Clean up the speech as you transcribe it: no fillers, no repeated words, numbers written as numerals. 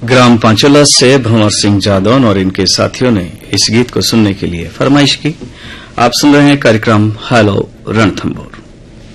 ग्राम पांचोला से भंवर सिंह जादौन और इनके साथियों ने इस गीत को सुनने के लिए फरमाइश की। आप सुन रहे हैं कार्यक्रम हेलो रणथंभौर।